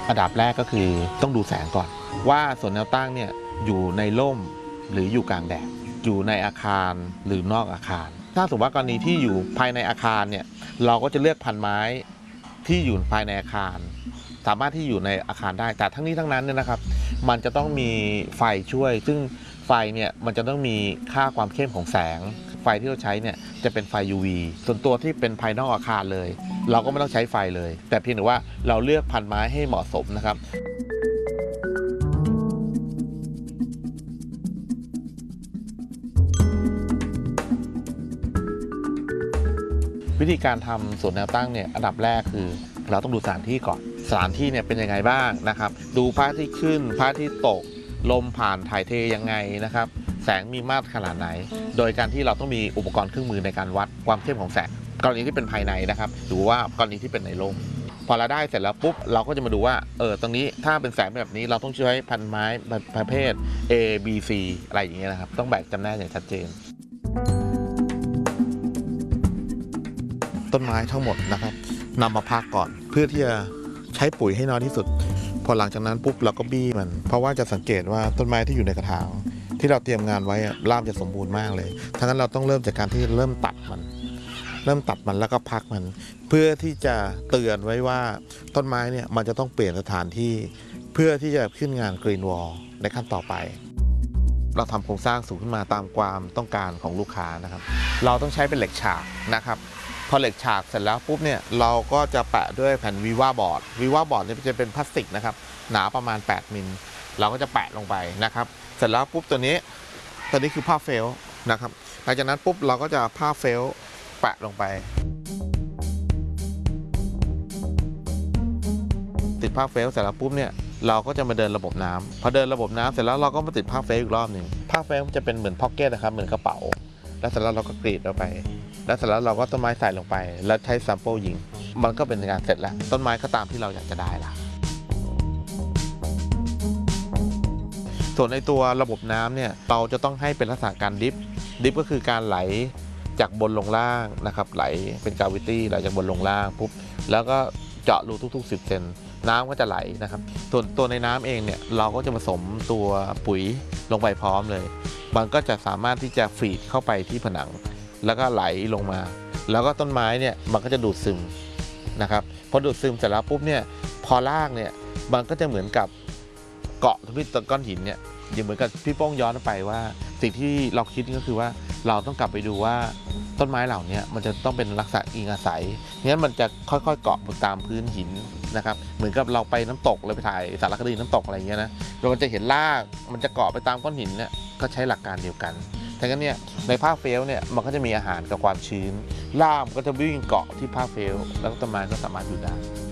อันดับแรกก็คือต้องดูแสงก่อนว่าสวนแนวตั้งเนี่ยอยู่ในร่มหรืออยู่กลางแดดอยู่ในอาคารหรือนอกอาคารถ้าสมมติว่ากรณีที่อยู่ภายในอาคารเนี่ยเราก็จะเลือกพันไม้ที่อยู่ภายในอาคารสามารถที่อยู่ในอาคารได้แต่ทั้งนี้ทั้งนั้นเนี่ยนะครับมันจะต้องมีไฟช่วยซึ่งไฟเนี่ยมันจะต้องมีค่าความเข้มของแสงไฟที่เราใช้เนี่ยจะเป็นไฟ UV ส่วนตัวที่เป็นภายนอกอาคารเลยเราก็ไม่ต้องใช้ไฟเลยแต่เพียงแต่ว่าเราเลือกพันไม้ให้เหมาะสมนะครับวิธีการทำสวนแนวตั้งเนี่ยอันดับแรกคือเราต้องดูสถานที่ก่อนสถานที่เนี่ยเป็นยังไงบ้างนะครับดูพระอาทิตย์ขึ้นพระอาทิตย์ตกลมผ่านถ่ายเทยังไงนะครับแสงมีมากขนาดไหนโดยการที่เราต้องมีอุปกรณ์เครื่องมือในการวัดความเข้มของแสงกรณีที่เป็นภายในนะครับหรือว่ากรณีที่เป็นในร่มพอเราได้เสร็จแล้วปุ๊บเราก็จะมาดูว่าตรงนี้ถ้าเป็นแสงแบบนี้เราต้องใช้พันไม้ประเภท A B C อะไรอย่างเงี้ยนะครับต้องแบ่งจำแนกอย่างชัดเจนต้นไม้ทั้งหมดนะครับนำมาพักก่อนเพื่อที่จะใช้ปุ๋ยให้น้อยที่สุดพอหลังจากนั้นปุ๊บเราก็บี้มันเพราะว่าจะสังเกตว่าต้นไม้ที่อยู่ในกระถางที่เราเตรียมงานไว้รากจะสมบูรณ์มากเลยทั้งนั้นเราต้องเริ่มจากการที่เริ่มตัดมันแล้วก็พักมันเพื่อที่จะเตือนไว้ว่าต้นไม้เนี่ยมันจะต้องเปลี่ยนสถานที่เพื่อที่จะขึ้นงานกรีนวอลในขั้นต่อไปเราทำโครงสร้างสูงขึ้นมาตามความต้องการของลูกค้านะครับเราต้องใช้เป็นเหล็กฉากนะครับพอเหล็กฉากเสร็จแล้วปุ๊บเนี่ยเราก็จะแปะด้วยแผ่นวีว่าบอร์ดเนี่ยจะเป็นพลาสติกนะครับหนาประมาณ8มิลเราก็จะแปะลงไปนะครับเสร็จแล้วปุ๊บตัวนี้คือผ้าเฟลนะครับหลังจากนั้นปุ๊บเราก็จะผ้าเฟลแปะลงไปติดผ้าเฟลเสร็จแล้วปุ๊บเนี่ยเราก็จะมาเดินระบบน้ำพอเดินระบบน้ำเสร็จแล้วเราก็มาติดผ้าเฟลอีกรอบหนึ่งผ้าเฟลจะเป็นเหมือนพ็อกเก็ตนะครับเหมือนกระเป๋าแล้วเสร็จแล้วเราก็กรีดลงไปแล้วเสร็จแล้วเราก็ต้นไม้ใส่ลงไปแล้วใช้แซมเปิลยิงมันก็เป็นการเสร็จแล้วต้นไม้ก็ตามที่เราอยากจะได้ละส่วนในตัวระบบน้ำเนี่ยเราจะต้องให้เป็นลักษณะการดิฟก็คือการไหลจากบนลงล่างนะครับไหลเป็นกราวิตี้ไหลจากบนลงล่างปุ๊บแล้วก็เจาะรูทุกๆ10 เซนน้ำก็จะไหลนะครับส่วนตัวในน้ำเองเนี่ยเราก็จะผสมตัวปุ๋ยลงไปพร้อมเลยมันก็จะสามารถที่จะฟีดเข้าไปที่ผนังแล้วก็ไหลลงมาแล้วก็ต้นไม้เนี่ยมันก็จะดูดซึมนะครับพอดูดซึมเสร็จแล้วปุ๊บเนี่ยพอรากเนี่ยมันก็จะเหมือนกับเกาะที่ต้นก้อนหินเนี่ยเหมือนกับพี่โป้งย้อนไปว่าสิ่งที่เราคิดก็คือว่าเราต้องกลับไปดูว่าต้นไม้เหล่านี้มันจะต้องเป็นลักษณะอิงอาศัยงั้นมันจะค่อยๆเกาะบนตามพื้นหินนะครับเหมือนกับเราไปน้ำตกเลยไปถ่ายสารคดีน้ำตกอะไรเงี้ยนะเราจะเห็นรากมันจะเกาะไปตามก้อนหินเนี่ยก็ใช้หลักการเดียวกันทั้งนั้นเนี่ยในผ้าเฟลเนี่ยมันก็จะมีอาหารกับความชื้นรากมันก็จะวิ่งเกาะที่ผ้าเฟลแล้วต้นไม้ก็สามารถอยู่ได้